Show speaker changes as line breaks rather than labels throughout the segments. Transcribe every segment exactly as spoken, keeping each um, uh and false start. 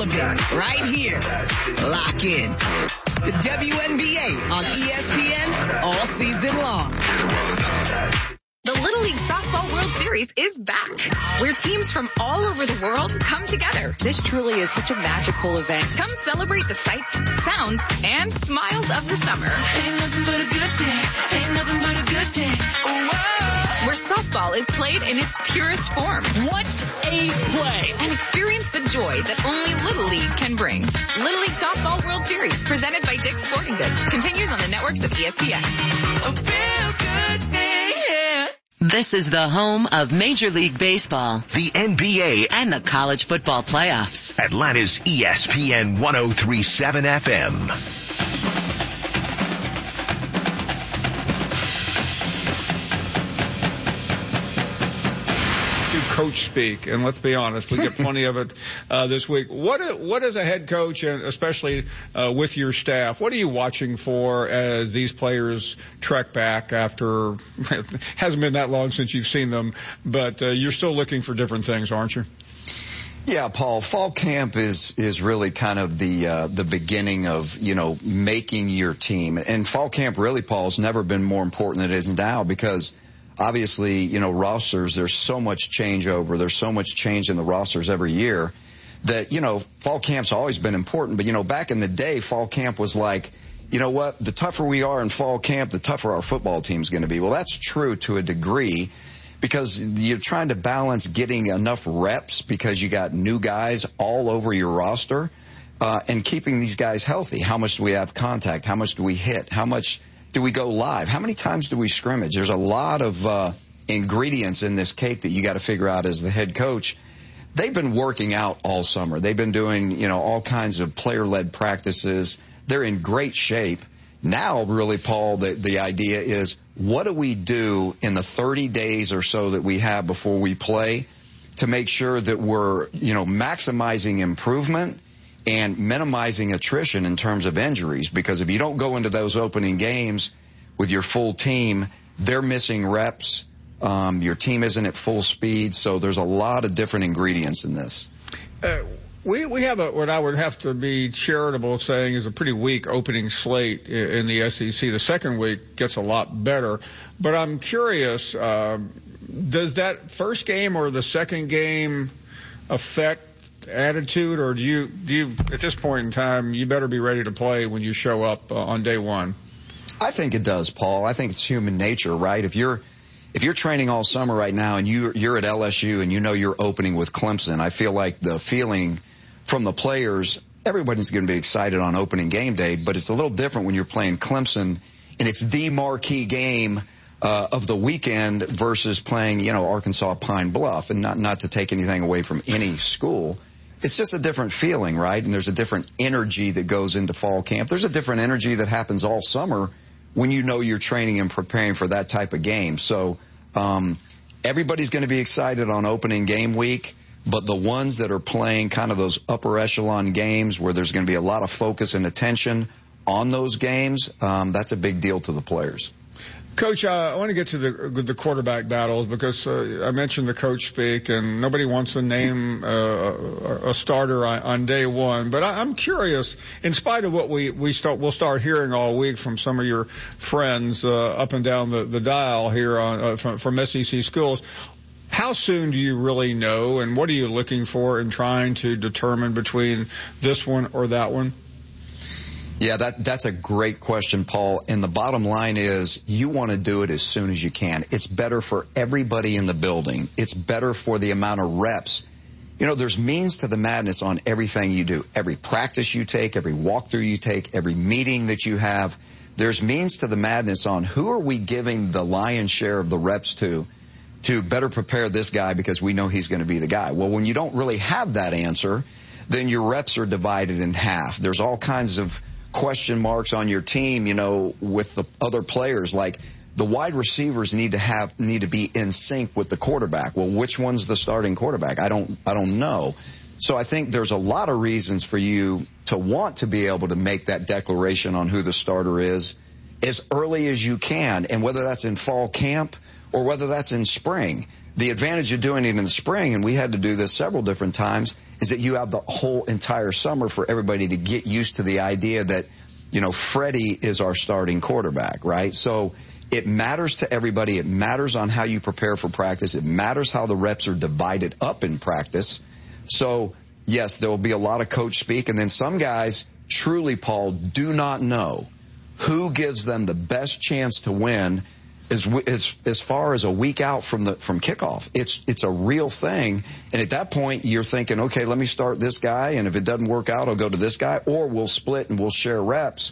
developing right here. Lock in. The W N B A on E S P N all season long.
The Little League Softball World Series is back, where teams from all over the world come together.
This truly is such a magical event.
Come celebrate the sights, sounds, and smiles of the summer.
Ain't nothing but a good day. Ain't nothing but a good day. Oh, wow.
Where softball is played in its purest form.
What a play!
And experience the joy that only Little League can bring. Little League Softball World Series, presented by Dick's Sporting Goods, continues on the networks of E S P N.
A real good day, yeah.
This is the home of Major League Baseball,
the N B A,
and the college football playoffs.
Atlanta's E S P N one oh three point seven F M.
Coach speak, and let's be honest, we get plenty of it uh, this week. What what is a head coach, and especially uh, with your staff, what are you watching for as these players trek back after it hasn't been that long since you've seen them, but uh, you're still looking for different things, aren't you?
Yeah, Paul, fall camp is is really kind of the uh, the beginning of, you know, making your team. And fall camp really, Paul, has never been more important than it is now, because obviously, you know, rosters, there's so much changeover. There's so much change in the rosters every year that, you know, fall camp's always been important. But, you know, back in the day, fall camp was like, you know what, the tougher we are in fall camp, the tougher our football team's going to be. Well, that's true to a degree, because you're trying to balance getting enough reps because you got new guys all over your roster, uh, and keeping these guys healthy. How much do we have contact? How much do we hit? How much do we go live? How many times do we scrimmage? There's a lot of uh, ingredients in this cake that you got to figure out as the head coach. They've been working out all summer. They've been doing, you know, all kinds of player-led practices. They're in great shape. Now, really, Paul, the, the idea is, what do we do in the thirty days or so that we have before we play to make sure that we're, you know, maximizing improvement and minimizing attrition in terms of injuries? Because if you don't go into those opening games with your full team, they're missing reps. Um, your team isn't at full speed. So there's a lot of different ingredients in this.
Uh, we, we have a, what I would have to be charitable saying is a pretty weak opening slate in, in the S E C. The second week gets a lot better. But I'm curious, um, does that first game or the second game affect attitude, or do you, do you, at this point in time, you better be ready to play when you show up uh, on day one?
I think it does, Paul. I think it's human nature, right? If you're, if you're training all summer right now and you, you're at L S U and you know you're opening with Clemson, I feel like the feeling from the players, everybody's going to be excited on opening game day, but it's a little different when you're playing Clemson and it's the marquee game Uh, of the weekend versus playing, you know, Arkansas Pine Bluff. And not, not to take anything away from any school, it's just a different feeling, right? And there's a different energy that goes into fall camp. There's a different energy that happens all summer when you know you're training and preparing for that type of game. So um, everybody's going to be excited on opening game week, but the ones that are playing kind of those upper echelon games where there's going to be a lot of focus and attention on those games, um, that's a big deal to the players.
Coach, uh, I want to get to the the quarterback battles because uh, I mentioned the coach speak, and nobody wants to name uh, a starter on, on day one. But I, I'm curious, in spite of what we we start we'll start hearing all week from some of your friends uh, up and down the, the dial here on uh, from, from S E C schools, how soon do you really know, and what are you looking for in trying to determine between this one or that one?
Yeah, that that's a great question, Paul. And the bottom line is you want to do it as soon as you can. It's better for everybody in the building. It's better for the amount of reps. You know, there's means to the madness on everything you do. Every practice you take, every walkthrough you take, every meeting that you have, there's means to the madness on who are we giving the lion's share of the reps to, to better prepare this guy because we know he's going to be the guy. Well, when you don't really have that answer, then your reps are divided in half. There's all kinds of question marks on your team, you know, with the other players. Like the wide receivers need to have need to be in sync with the quarterback. Well, which one's the starting quarterback? I don't I don't know. So I think there's a lot of reasons for you to want to be able to make that declaration on who the starter is as early as you can. And whether that's in fall camp or whether that's in spring. The advantage of doing it in the spring, and we had to do this several different times, is that you have the whole entire summer for everybody to get used to the idea that, you know, Freddie is our starting quarterback, right? So it matters to everybody. It matters on how you prepare for practice. It matters how the reps are divided up in practice. So, yes, there will be a lot of coach speak, and then some guys truly, Paul, do not know who gives them the best chance to win as, as, as far as a week out from the from kickoff. It's it's a real thing, and at that point you're thinking, okay, let me start this guy, and if it doesn't work out, I'll go to this guy, or we'll split and we'll share reps.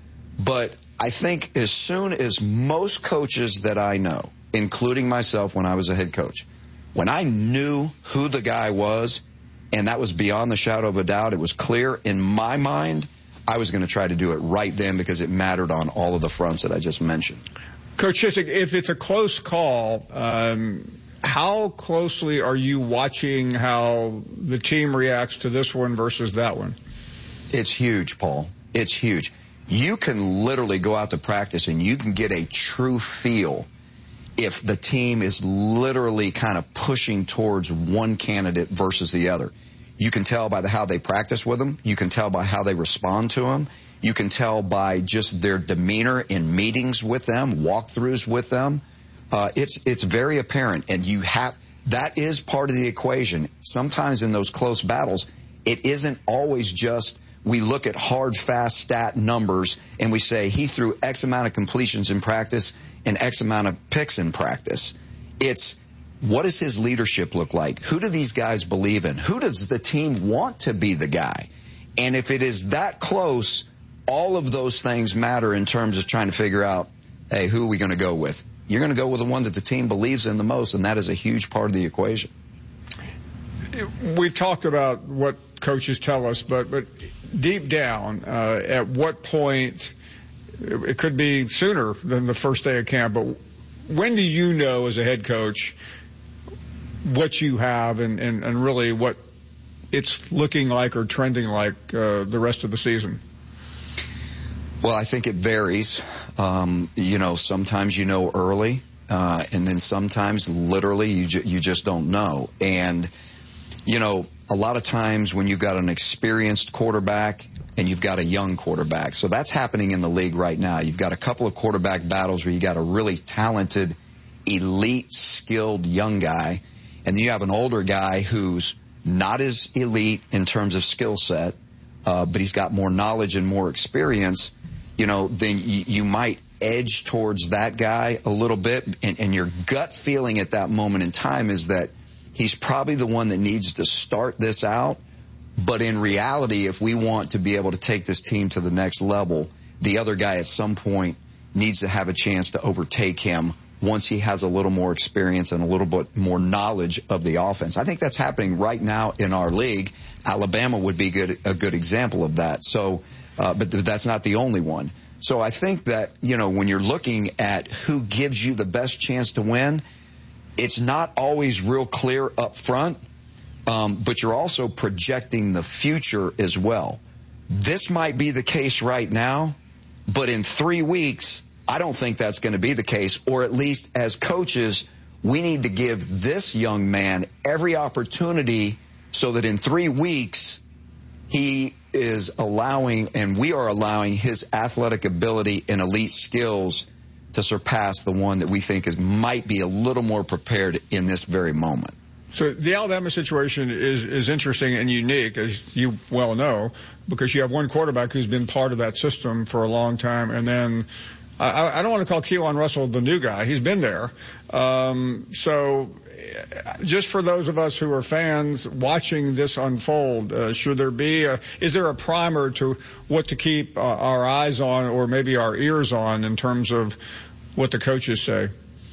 But I think as soon as most coaches that I know, including myself when I was a head coach, when I knew who the guy was, and that was beyond the shadow of a doubt, it was clear in my mind, I was going to try to do it right then because it mattered on all of the fronts that I just mentioned.
Coach Chizik, if it's a close call, um, how closely are you watching how the team reacts to this one versus that one?
It's huge, Paul. It's huge. You can literally go out to practice and you can get a true feel if the team is literally kind of pushing towards one candidate versus the other. You can tell by the, how they practice with them. You can tell by how they respond to them. You can tell by just their demeanor in meetings with them, walkthroughs with them. Uh, it's it's very apparent, and you have that is part of the equation. Sometimes in those close battles, it isn't always just we look at hard, fast stat numbers and we say he threw X amount of completions in practice and X amount of picks in practice. It's what does his leadership look like? Who do these guys believe in? Who does the team want to be the guy? And if it is that close, all of those things matter in terms of trying to figure out, hey, who are we going to go with? You're going to go with the one that the team believes in the most, and that is a huge part of the equation.
We talked about what coaches tell us, but but deep down, uh, at what point, it could be sooner than the first day of camp, but when do you know as a head coach what you have and, and, and really what it's looking like or trending like uh, the rest of the season?
Well, I think it varies. Um, you know, sometimes you know early, uh, and then sometimes literally you ju- you just don't know. And, you know, a lot of times when you've got an experienced quarterback and you've got a young quarterback, so that's happening in the league right now. You've got a couple of quarterback battles where you got a really talented, elite, skilled young guy, and then you have an older guy who's not as elite in terms of skill set, uh, but he's got more knowledge and more experience. You know, then you, you might edge towards that guy a little bit, and, and your gut feeling at that moment in time is that he's probably the one that needs to start this out. But in reality, if we want to be able to take this team to the next level, the other guy at some point needs to have a chance to overtake him once he has a little more experience and a little bit more knowledge of the offense. I think that's happening right now in our league. Alabama would be good, a good example of that. So, uh, but that's not the only one. So I think that, you know, when you're looking at who gives you the best chance to win, it's not always real clear up front, um, but you're also projecting the future as well. This might be the case right now, but in three weeks, I don't think that's going to be the case, or at least as coaches, we need to give this young man every opportunity so that in three weeks he is allowing, and we are allowing, his athletic ability and elite skills to surpass the one that we think is might be a little more prepared in this very moment.
So the Alabama situation is, is interesting and unique, as you well know, because you have one quarterback who's been part of that system for a long time, and then I, I don't want to call Keelan Russell the new guy. He's been there. Um, so just for those of us who are fans watching this unfold, uh, should there be a, is there a primer to what to keep uh, our eyes on or maybe our ears on in terms of what the coaches say?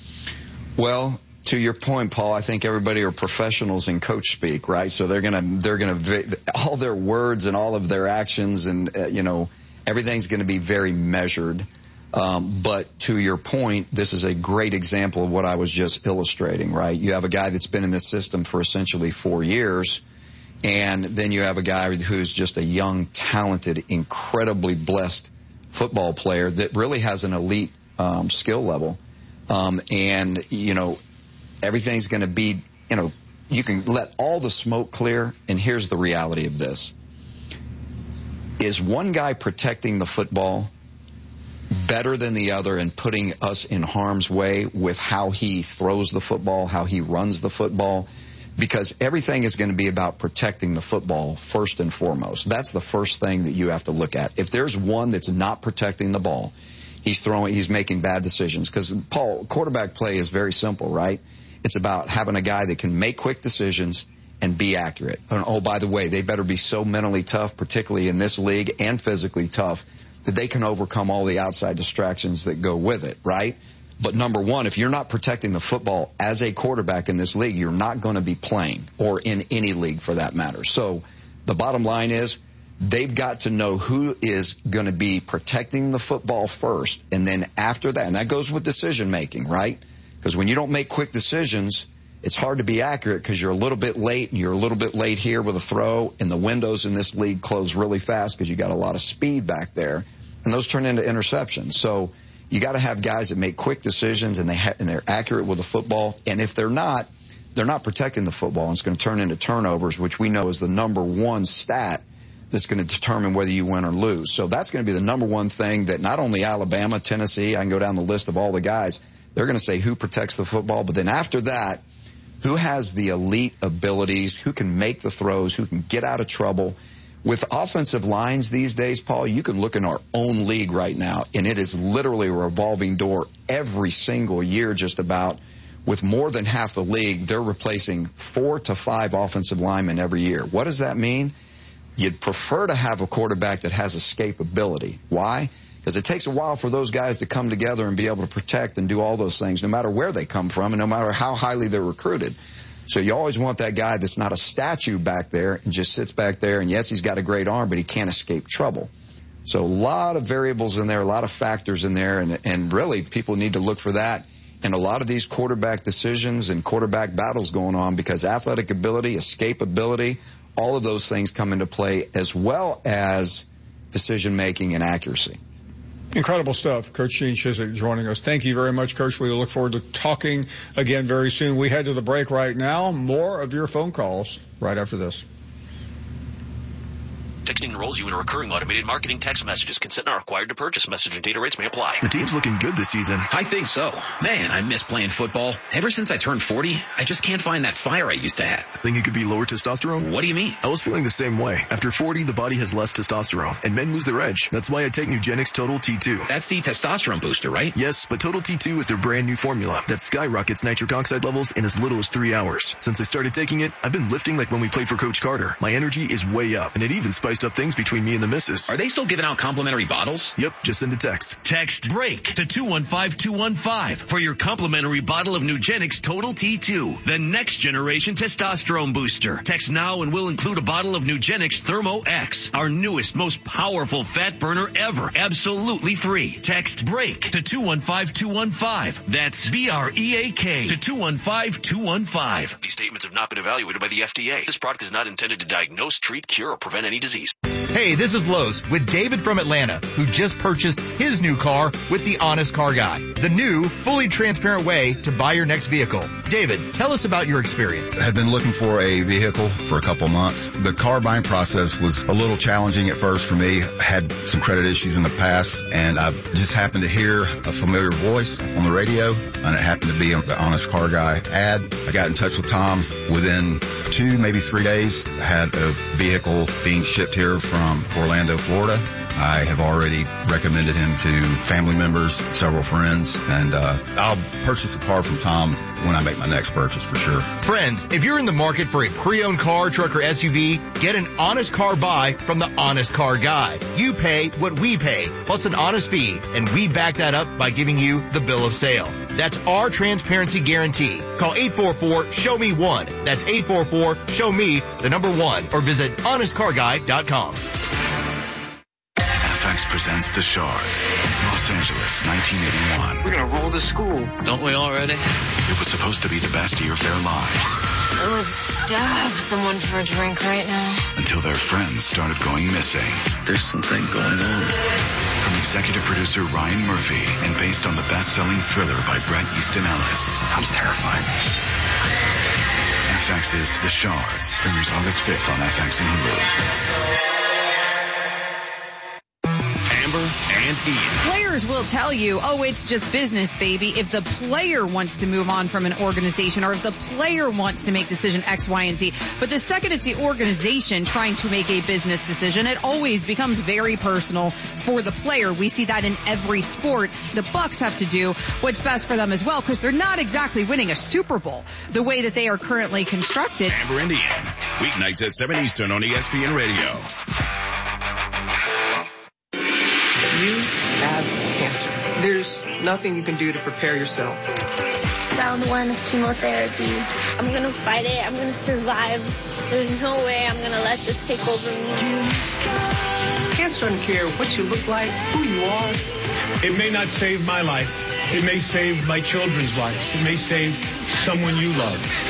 Well, to your point, Paul, I think everybody are professionals in coach speak, right? So they're going to, they're going to, all their words and all of their actions and, uh, you know, everything's going to be very measured. Um, but to your point, this is a great example of what I was just illustrating, right? You have a guy that's been in this system for essentially four years, and then you have a guy who's just a young, talented, incredibly blessed football player that really has an elite um, skill level. Um, and, you know, everything's going to be, you know, you can let all the smoke clear. And here's the reality of this. Is one guy protecting the football better than the other and putting us in harm's way with how he throws the football, how he runs the football? Because everything is going to be about protecting the football first and foremost. That's the first thing that you have to look at. If there's one that's not protecting the ball, he's throwing, he's making bad decisions. Because, Paul, quarterback play is very simple, right? It's about having a guy that can make quick decisions and be accurate. And, oh, by the way, they better be so mentally tough, particularly in this league, and physically tough, that they can overcome all the outside distractions that go with it, right? But number one, if you're not protecting the football as a quarterback in this league, you're not going to be playing, or in any league for that matter. So the bottom line is they've got to know who is going to be protecting the football first, and then after that, and that goes with decision making, right? Because when you don't make quick decisions, it's hard to be accurate because you're a little bit late, and you're a little bit late here with a throw, and the windows in this league close really fast because you got a lot of speed back there, and those turn into interceptions. So you got to have guys that make quick decisions, and they ha- and they're accurate with the football. And if they're not, they're not protecting the football, and it's going to turn into turnovers, which we know is the number one stat that's going to determine whether you win or lose. So that's going to be the number one thing that not only Alabama, Tennessee, I can go down the list of all the guys, they're going to say who protects the football. But then after that, who has the elite abilities, who can make the throws, who can get out of trouble. With offensive lines these days, Paul, you can look in our own league right now, and it is literally a revolving door every single year just about. With more than half the league, they're replacing four to five offensive linemen every year. What does that mean? You'd prefer to have a quarterback that has escapability. Why? Because it takes a while for those guys to come together and be able to protect and do all those things, no matter where they come from and no matter how highly they're recruited. So you always want that guy that's not a statue back there and just sits back there, and yes, he's got a great arm, but he can't escape trouble. So a lot of variables in there, a lot of factors in there, and, and really people need to look for that in a lot of these quarterback decisions and quarterback battles going on, because athletic ability, escapability, all of those things come into play, as well as decision-making and accuracy.
Incredible stuff. Coach Gene Chizik joining us. Thank you very much, Coach. We look forward to talking again very soon. We head to the break right now. More of your phone calls right after this.
Texting enrolls you in a recurring automated marketing text messages. Consent not required to purchase. Message and data rates may apply.
The team's looking good this season.
I think so. Man, I miss playing football. Ever since I turned forty, I just can't find that fire I used to have.
Think it could be lower testosterone?
What do you mean?
I was feeling the same way. After forty, the body has less testosterone, and men lose their edge. That's why I take Nugenix Total T two.
That's the testosterone booster, right?
Yes, but Total T two is their brand new formula that skyrockets nitric oxide levels in as little as three hours. Since I started taking it, I've been lifting like when we played for Coach Carter. My energy is way up, and it even spiced up things between me and the missus.
Are they still giving out complimentary bottles?
Yep, just send a text.
Text BREAK to two one five two one five for your complimentary bottle of Nugenix Total T two, the next generation testosterone booster. Text now and we'll include a bottle of Nugenix Thermo X, our newest, most powerful fat burner ever, absolutely free. Text BREAK to two one five two one five. That's B R E A K to two one five two one five.
These statements have not been evaluated by the F D A. This product is not intended to diagnose, treat, cure, or prevent any disease.
Hey, this is Lowe's with David from Atlanta, who just purchased his new car with the Honest Car Guy, the new, fully transparent way to buy your next vehicle. David, tell us about your experience.
I had been looking for a vehicle for a couple months. The car buying process was a little challenging at first for me. I had some credit issues in the past, and I just happened to hear a familiar voice on the radio, and it happened to be the Honest Car Guy ad. I got in touch with Tom. Within two, maybe three days, I had a vehicle being shipped here from Orlando, Florida. I have already recommended him to family members, several friends, and uh, I'll purchase a car from Tom when I make my next purchase for sure.
Friends, if you're in the market for a pre-owned car, truck, or S U V, get an honest car buy from the Honest Car Guy. You pay what we pay, plus an honest fee, and we back that up by giving you the bill of sale. That's our transparency guarantee. Call eight four four, show me one. That's eight four four, show me the number one, or visit honest car guy dot com.
F X
presents The Shards. Los Angeles, nineteen eighty-one.
We're gonna roll the school. Don't we already?
It was supposed to be the best year of their lives.
I would stab someone for a drink right now.
Until their friends started going missing.
There's something going on.
From executive producer Ryan Murphy and based on the best-selling thriller by Bret Easton Ellis. Sounds terrifying. F X's The Shards premieres August fifth on F X and Hulu.
And Ian. Players will tell you, oh, it's just business, baby, if the player wants to move on from an organization or if the player wants to make decision X, Y, and Z. But the second it's the organization trying to make a business decision, it always becomes very personal for the player. We see that in every sport. The Bucks have to do what's best for them as well because they're not exactly winning a Super Bowl the way that they are currently constructed.
Amber and Ian, weeknights at seven Eastern on E S P N Radio.
You have cancer. There's nothing you can do to prepare yourself.
Round one of chemotherapy. I'm going to fight it. I'm going to survive. There's no way I'm going to let this take over me.
Cancer doesn't care what you look like, who you are.
It may not save my life. It may save my children's life. It may save someone you love.